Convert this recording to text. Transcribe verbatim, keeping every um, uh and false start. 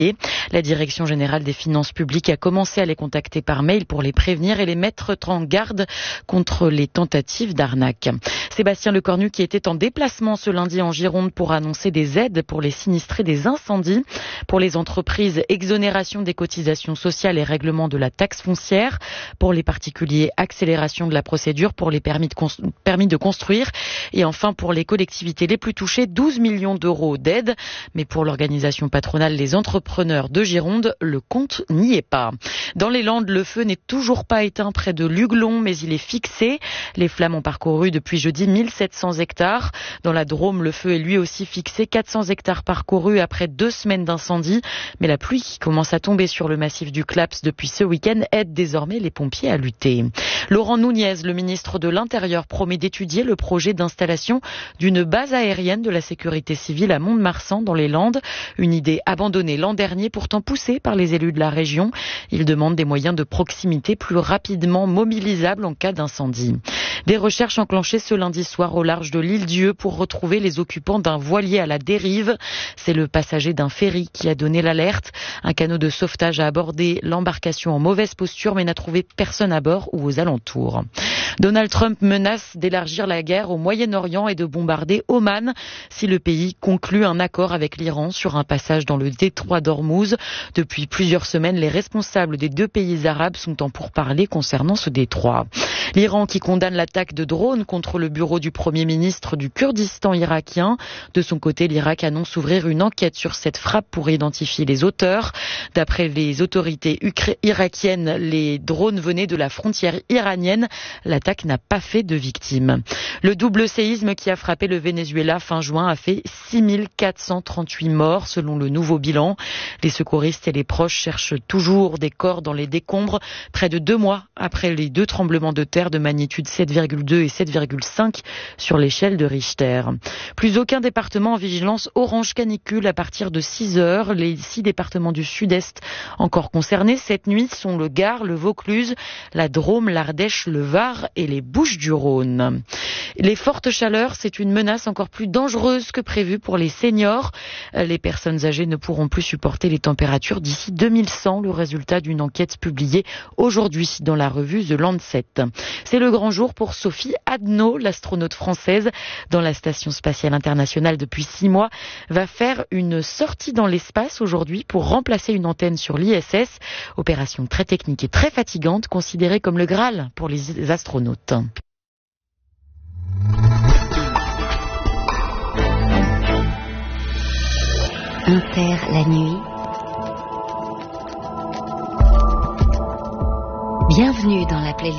La Direction générale des finances publiques a commencé à les contacter par mail pour les prévenir et les mettre en garde contre les tentatives d'arnaque. Sébastien Lecornu qui était en déplacement ce lundi en Gironde pour annoncer des aides pour les sinistrés des incendies. Pour les entreprises, exonération des cotisations sociales et règlement de la taxe foncière. Pour les particuliers, accélération de la procédure pour les permis de, cons- permis de construire. Et enfin, pour les collectivités les plus touchées, douze millions d'euros d'aide. Mais pour l'organisation patronale, les entrepreneurs de Gironde, le compte n'y est pas. Dans les Landes, le feu n'est toujours pas éteint près de Luglon, mais il est fixé. Les flammes ont parcouru depuis jeudi mille sept cents hectares. Dans la Drôme, le feu est lui aussi fixé. quatre cents hectares parcourus après deux semaines d'incendie. Mais la pluie qui commence à tomber sur le massif du Claps depuis ce week-end aide désormais les pompiers à lutter. Laurent Nunez, le ministre de l'Intérieur, promet d'étudier le projet d'installation d'une base aérienne de la sécurité civile à Mont-de-Marsan dans les Landes. Une idée abandonnée l'an dernier, pourtant poussée par les élus de la région. Il demande des moyens de proximité plus rapidement mobilisables en cas d'incendie. Des recherches enclenchées ce lundi soir au large de l'île Dieu pour retrouver les occupants d'un voilier à la dérive. C'est le passager d'un ferry qui a donné l'alerte. Un canot de sauvetage a abordé l'embarcation en mauvaise posture mais n'a trouvé personne à bord ou aux alentours. Donald Trump menace d'élargir la guerre au Moyen-Orient et de bombarder Oman si le pays conclut un accord avec l'Iran sur un passage dans le détroit d'Ormuz. Depuis plusieurs semaines, les responsables des deux pays arabes sont en pourparlers concernant ce détroit. L'Iran qui condamne l'attaque de drones contre le bureau du Premier ministre du Kurdistan irakien. De son côté, l'Irak annonce ouvrir une enquête sur cette frappe pour identifier les auteurs. D'après les autorités ukra- irakiennes, les drones venaient de la frontière iranienne. L'attaque n'a pas fait de victimes. Le double séisme qui a frappé le Venezuela fin juin a fait six mille quatre cent trente-huit morts selon le nouveau bilan. Les secouristes et les proches cherchent toujours des corps dans les décombres près de deux mois après les deux tremblements de terre de magnitude sept virgule deux et sept virgule cinq sur l'échelle de Richter. Plus aucun département en vigilance orange canicule à partir de six heures. Les six départements du sud-est encore concernés cette nuit sont le Gard, le Vaucluse, la Drôme, l'Ardèche, le Var et les Bouches-du-Rhône. Les fortes chaleurs, c'est une menace encore plus dangereuse que prévu pour les seniors. Les personnes âgées ne pourront plus supporter les températures d'ici deux mille cent, le résultat d'une enquête publiée aujourd'hui dans la revue The Lancet. C'est le grand jour pour Sophie Adno, l'astronaute française dans la Station spatiale internationale depuis six mois, va faire une sortie dans l'espace aujourd'hui pour remplacer une antenne sur l'I S S. Opération très technique et très fatigante, considérée comme le Graal pour les astronautes. Inter la nuit. Bienvenue dans la playlist.